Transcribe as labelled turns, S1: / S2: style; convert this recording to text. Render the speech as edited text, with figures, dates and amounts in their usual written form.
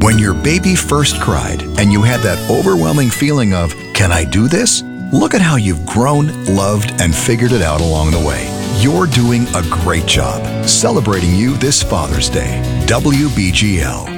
S1: When your baby first cried and you had that overwhelming feeling of, can I do this? Look at how you've grown, loved, and figured it out along the way. You're doing a great job. Celebrating you this Father's Day. WBGL.